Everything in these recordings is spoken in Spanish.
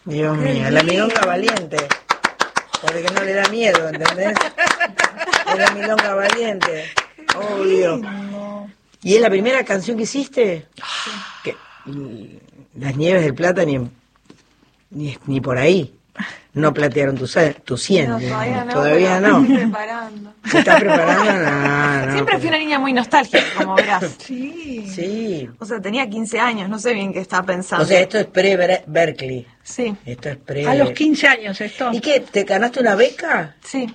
Dios mío, la milonga valiente. Porque no le da miedo, ¿entendés? Es la milonga valiente. Obvio. ¿Y es la primera canción que hiciste? Que, Las Nieves del Plata ni por ahí. No platearon tu 100. No, todavía no. Me estoy preparando. ¿Te estás preparando? No, Siempre fui una niña muy nostálgica, como verás. Sí. O sea, tenía 15 años, no sé bien qué estaba pensando. O sea, esto es pre-Berkeley. Sí. Esto es pre... A los 15 años esto. ¿Y qué? ¿Te ganaste una beca? Sí.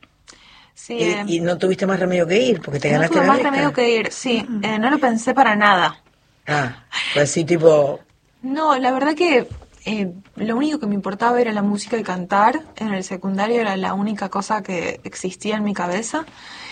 Sí. ¿Y no tuviste más remedio que ir? Porque te no ganaste tuve la más beca. remedio que ir, sí. No lo pensé para nada. Pues sí, tipo... No, la verdad que lo único que me importaba era la música y cantar. En el secundario era la única cosa que existía en mi cabeza.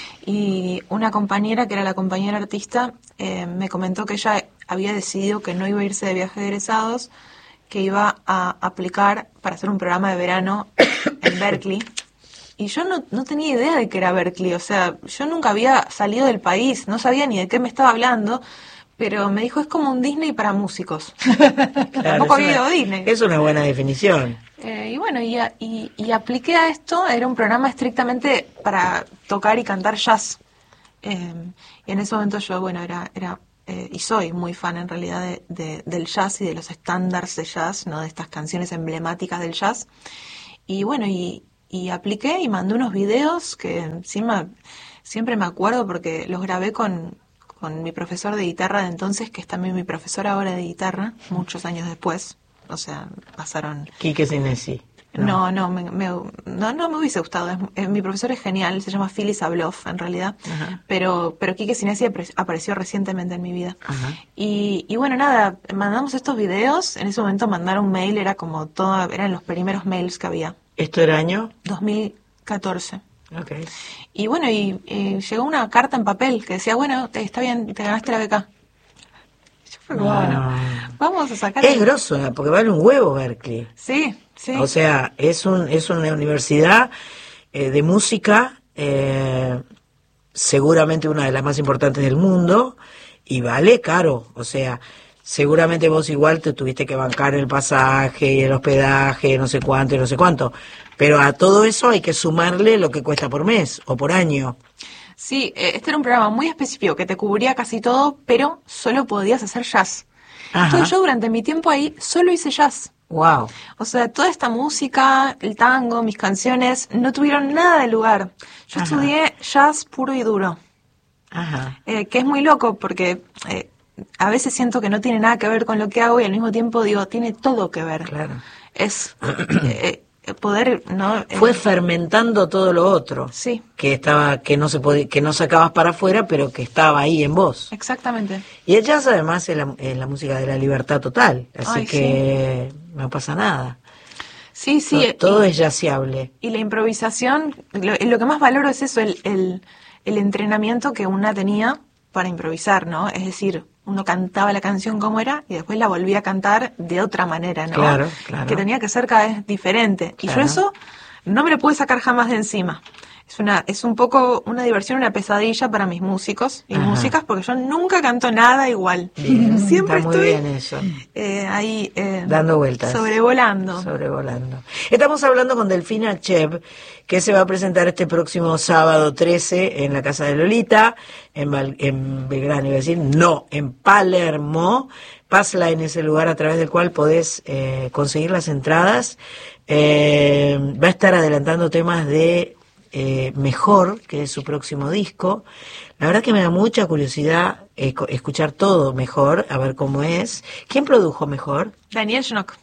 Y una compañera, que era la compañera artista, me comentó que ella había decidido que no iba a irse de viaje de egresados, que iba a aplicar para hacer un programa de verano en Berkeley. Y yo no tenía idea de que era Berkeley. O sea, yo nunca había salido del país, no sabía ni de qué me estaba hablando. Pero me dijo, es como un Disney para músicos. Claro, Tampoco había ido a Disney. Es una buena definición. Y bueno, y apliqué a esto. Era un programa estrictamente para tocar y cantar jazz. Y en ese momento yo, bueno, era y soy muy fan en realidad del jazz y de los estándares de jazz, ¿no? De estas canciones emblemáticas del jazz. Y bueno, y apliqué y mandé unos videos que encima siempre me acuerdo porque los grabé con mi profesor de guitarra de entonces, que es también mi profesor ahora de guitarra, muchos años después. O sea, pasaron... Quique Sinesi. No me hubiese gustado. Mi profesor es genial, se llama Phyllis Abloff en realidad. Ajá. Pero Quique Sinesi apareció recientemente en mi vida. Ajá. Y bueno, nada, mandamos estos videos. En ese momento mandar un mail era como eran los primeros mails que había. ¿Esto era año? 2014. Okay. Y bueno, y llegó una carta en papel que decía, bueno, está bien, te ganaste la beca. Yo fue como, vamos a sacar... Es grosso, porque vale un huevo Berkeley. Sí. O sea, es una universidad de música, seguramente una de las más importantes del mundo, y vale caro. O sea, seguramente vos igual te tuviste que bancar el pasaje y el hospedaje, no sé cuánto y no sé cuánto. Pero a todo eso hay que sumarle lo que cuesta por mes o por año. Sí, este era un programa muy específico que te cubría casi todo, pero solo podías hacer jazz. Ajá. Entonces yo durante mi tiempo ahí solo hice jazz. Wow. O sea, toda esta música, el tango, mis canciones, no tuvieron nada de lugar. Yo estudié jazz puro y duro. Ajá. Que es muy loco porque a veces siento que no tiene nada que ver con lo que hago y al mismo tiempo digo, tiene todo que ver. Claro. Es... poder, ¿no? Fue fermentando todo lo otro. Sí. Que no sacabas para afuera, pero que estaba ahí en vos. Exactamente. Y el jazz además es la música de la libertad total, así que no pasa nada. Sí. Todo es jazzeable. Y la improvisación, lo que más valoro es eso, el entrenamiento que una tenía para improvisar, ¿no? Es decir, uno cantaba la canción como era y después la volvía a cantar de otra manera, ¿no? Claro. Que tenía que ser cada vez diferente. Claro. Y yo eso no me lo pude sacar jamás de encima. Es un poco una diversión, una pesadilla para mis músicos y músicas, porque yo nunca canto nada igual. Bien, siempre está muy estoy bien eso. Ahí dando vueltas. Sobrevolando. Estamos hablando con Delfina Chev, que se va a presentar este próximo sábado 13 en la Casa de Lolita, en Belgrano, iba a decir, no, en Palermo. Pasla en ese lugar a través del cual podés conseguir las entradas. Va a estar adelantando temas de Mejor, que es su próximo disco. La verdad que me da mucha curiosidad escuchar todo Mejor, a ver cómo es. ¿Quién produjo Mejor? Daniel Schnock,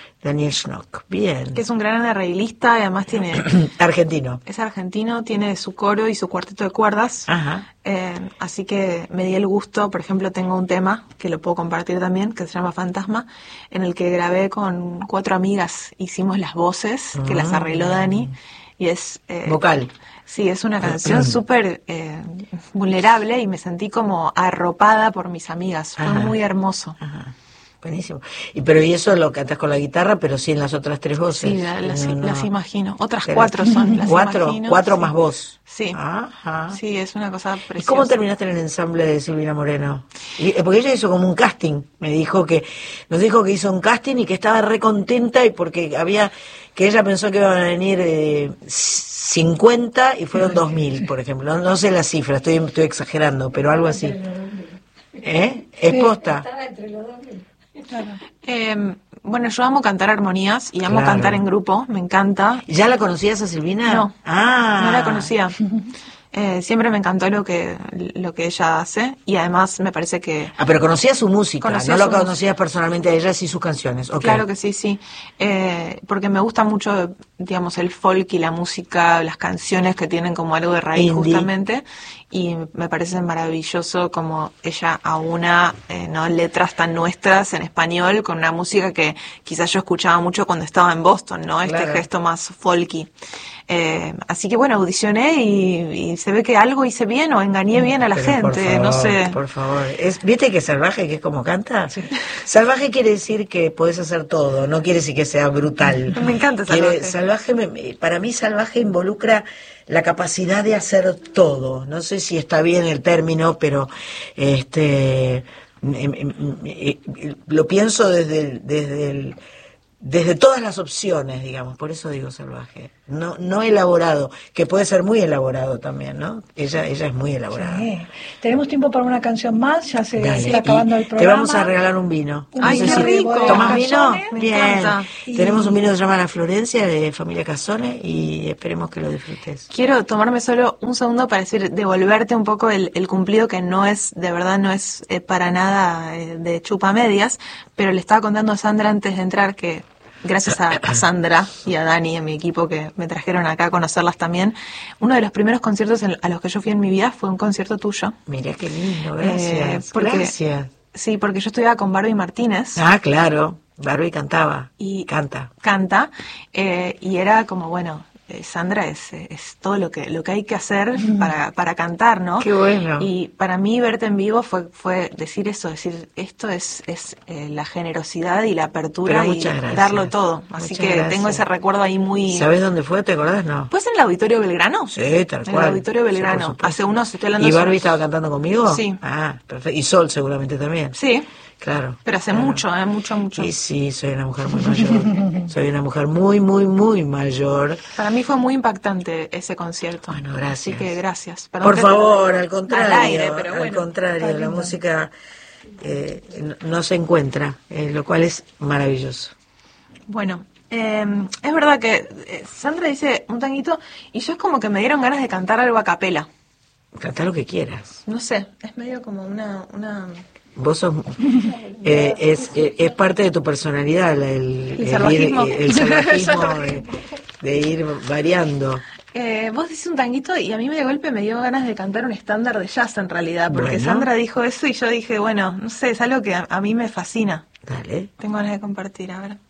bien. que es un gran arreglista y además tiene... argentino. Es argentino, tiene su coro y su cuarteto de cuerdas. Ajá. Así que me di el gusto, por ejemplo, tengo un tema que lo puedo compartir también, que se llama Fantasma, en el que grabé con 4 amigas, hicimos las voces, que las arregló Dani. Y es... vocal. Sí, es una canción súper vulnerable y me sentí como arropada por mis amigas. Fue muy hermoso. Buenísimo. ¿Y eso lo cantas con la guitarra, pero sí en las otras 3 voces? Sí, las imagino. Otras 4 son las imagino. 4 sí. más vos. Sí. Ajá. Sí, es una cosa preciosa. ¿Y cómo terminaste en el ensamble de Silvina Moreno? Porque ella hizo como un casting. Nos dijo que hizo un casting y que estaba re contenta y porque que ella pensó que iban a venir 50 y fueron 2000, por ejemplo. No sé la cifra, estoy exagerando, pero algo así. ¿Es posta? Estaba entre los 2000. Claro. Bueno, yo amo cantar armonías y amo cantar en grupo, me encanta. ¿Ya la conocías a Silvina? No, no la conocía. Siempre me encantó lo que ella hace y además me parece que... pero conocías su música, no lo conocías personalmente a ella, sí sus canciones. Okay. Claro que sí. Porque me gusta mucho, digamos, el folk y la música, las canciones que tienen como algo de raíz justamente, y me parece maravilloso como ella aúna letras tan nuestras en español con una música que quizás yo escuchaba mucho cuando estaba en Boston, ¿no? Este gesto más folky. Así que bueno, audicioné y se ve que algo hice bien o engañé bien a la gente, por favor, no sé. Por favor, ¿viste que salvaje, que es como canta? Sí. Salvaje quiere decir que podés hacer todo, no quiere decir que sea brutal. Me encanta salvaje. Para mí salvaje involucra la capacidad de hacer todo. No sé si está bien el término, pero lo pienso desde todas las opciones, digamos, por eso digo salvaje, no elaborado, que puede ser muy elaborado también, ¿no? Ella es muy elaborada. Sí. Tenemos tiempo para una canción más, ya se está acabando el programa. Te vamos a regalar un vino. ¡Ay, qué rico! ¿Tomás vino? Me encanta. Tenemos un vino que se llama La Florencia, de Familia Casone, y esperemos que lo disfrutes. Quiero tomarme solo un segundo para devolverte un poco el cumplido, que de verdad no es para nada de chupamedias, pero le estaba contando a Sandra antes de entrar que gracias a Sandra y a Dani, a mi equipo, que me trajeron acá a conocerlas también, uno de los primeros conciertos a los que yo fui en mi vida fue un concierto tuyo. Mirá qué lindo, gracias. Gracias. Sí, porque yo estudiaba con Barbie Martínez. Ah, claro, Barbie cantaba. Canta, y era como, bueno, Sandra es todo lo que hay que hacer para cantar, ¿no? Qué bueno. Y para mí verte en vivo fue decir esto es la generosidad y la apertura y darlo todo. Así que gracias. Tengo ese recuerdo ahí muy... ¿Sabes dónde fue? ¿Te acordás? No. ¿Pues en el Auditorio Belgrano? Sí, tal cual. En el Auditorio Belgrano. Sí, hace unos, estoy hablando... ¿Y Barbie estaba cantando conmigo? Sí. Ah, perfecto. Y Sol seguramente también. Sí. Claro. Pero hace mucho. Y sí, soy una mujer muy mayor. Soy una mujer muy, muy, muy mayor. Para mí fue muy impactante ese concierto. Bueno, gracias. Así que gracias. Perdón, por favor, al contrario. Al aire, pero bueno. Al contrario, la música no se encuentra, lo cual es maravilloso. Bueno, es verdad que Sandra dice un tanguito y yo es como que me dieron ganas de cantar algo a capela. Canta lo que quieras. No sé, es medio como una... Vos sos, es parte de tu personalidad el salvajismo, de ir variando. Vos decís un tanguito y a mí de golpe me dio ganas de cantar un estándar de jazz en realidad, porque Sandra dijo eso y yo dije, bueno, no sé, es algo que a mí me fascina. Dale. Tengo ganas de compartir, a ver.